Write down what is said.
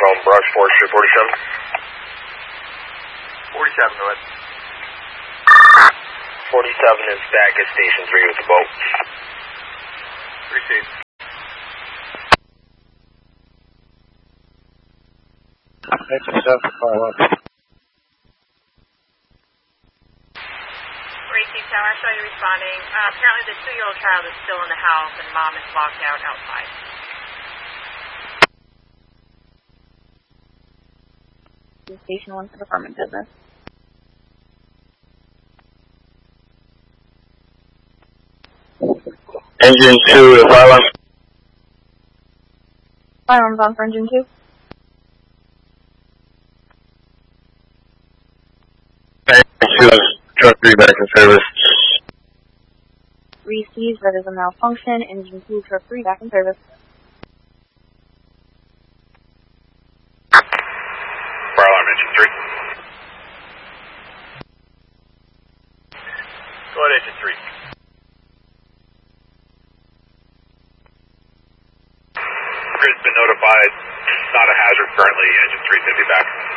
phone, Brush, 447. 47, go ahead. 47 is back at Station 3 with the boat. Received. Racing Tower, I saw you responding. Apparently the 2-year-old child is still in the house and mom is locked out outside. Station 1 for department business. Engine 2 to Firearms. Firearms on for engine 2. Truck 3 back in service. Received, that is a malfunction. Engine 2, truck 3 back in service. Fire alarm, engine 3. Go ahead, engine 3. Grid's been notified. Not a hazard currently. Engine 3's going to be back.